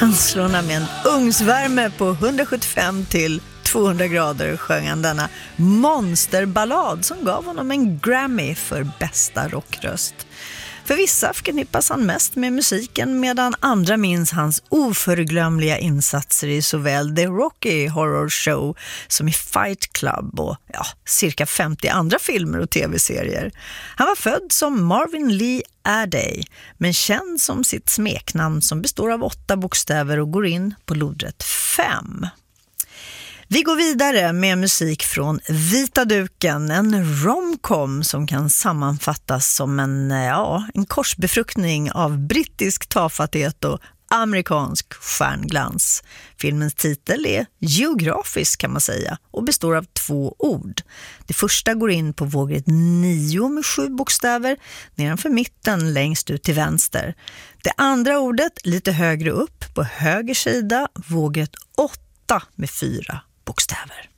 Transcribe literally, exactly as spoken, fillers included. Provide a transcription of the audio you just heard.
känslorna med en ugnsvärme på hundrasjuttiofem till tvåhundra grader sjöng han denna monsterballad som gav honom en Grammy för bästa rockröst. För vissa förknippas han mest med musiken medan andra minns hans oförglömliga insatser i såväl The Rocky Horror Show som i Fight Club och ja, cirka femtio andra filmer och tv-serier. Han var född som Marvin Lee Aday men känd som sitt smeknamn som består av åtta bokstäver och går in på lodrätt fem. Vi går vidare med musik från Vita duken, en romcom som kan sammanfattas som en, ja, en korsbefruktning av brittisk tafatthet och amerikansk stjärnglans. Filmens titel är geografisk kan man säga och består av två ord. Det första går in på vågrätt nio med sju bokstäver nedanför mitten längst ut till vänster. Det andra ordet lite högre upp på höger sida, vågrätt åtta med fyra bokstäver.